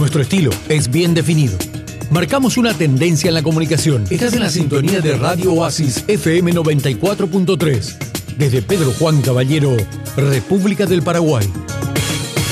Nuestro estilo es bien definido. Marcamos una tendencia en la comunicación. Estás en la sintonía de Radio Oasis FM 94.3. Desde Pedro Juan Caballero, República del Paraguay.